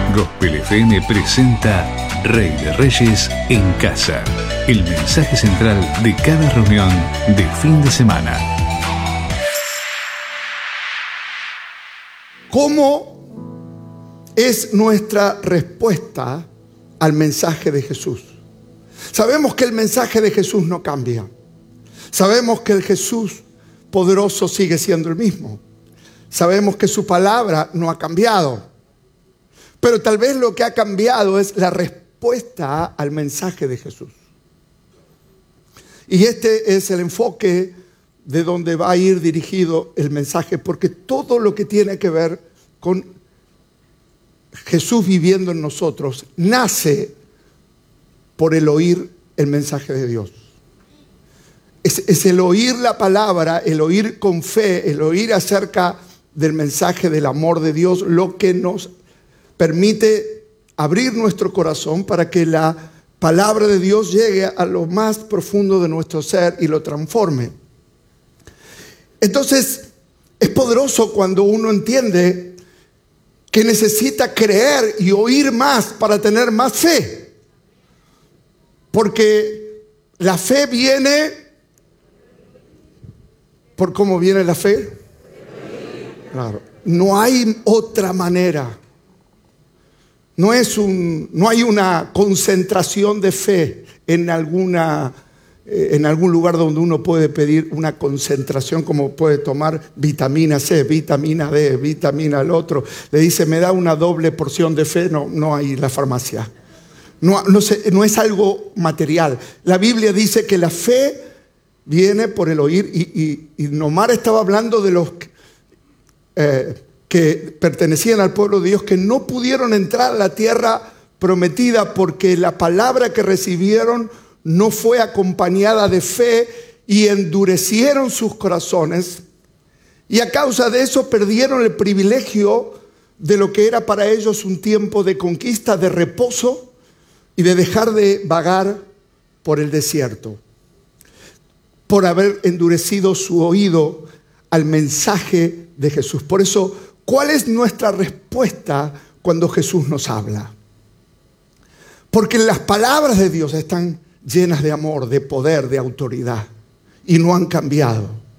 Gospel FM presenta Rey de Reyes en Casa. El mensaje central de cada reunión de fin de semana. ¿Cómo es nuestra respuesta al mensaje de Jesús? Sabemos que el mensaje de Jesús no cambia. Sabemos que el Jesús poderoso sigue siendo el mismo. Sabemos que su palabra no ha cambiado. Pero tal vez lo que ha cambiado es la respuesta al mensaje de Jesús. Y este es el enfoque de donde va a ir dirigido el mensaje, porque todo lo que tiene que ver con Jesús viviendo en nosotros nace por el oír el mensaje de Dios. Es el oír la palabra, el oír con fe, el oír acerca del mensaje del amor de Dios, lo que nos permite abrir nuestro corazón para que la palabra de Dios llegue a lo más profundo de nuestro ser y lo transforme. Entonces, es poderoso cuando uno entiende que necesita creer y oír más para tener más fe. Porque la fe viene por cómo viene la fe. Claro, no hay otra manera. No hay una concentración de fe en algún lugar donde uno puede pedir una concentración, como puede tomar vitamina C, vitamina D, vitamina el otro. Le dice, me da una doble porción de fe. No hay en la farmacia. No es algo material. La Biblia dice que la fe viene por el oír. Y Nomar estaba hablando de los que pertenecían al pueblo de Dios, que no pudieron entrar a la tierra prometida porque la palabra que recibieron no fue acompañada de fe y endurecieron sus corazones. Y a causa de eso perdieron el privilegio de lo que era para ellos un tiempo de conquista, de reposo y de dejar de vagar por el desierto, por haber endurecido su oído al mensaje de Jesús. Por eso, ¿cuál es nuestra respuesta cuando Jesús nos habla? Porque las palabras de Dios están llenas de amor, de poder, de autoridad y no han cambiado.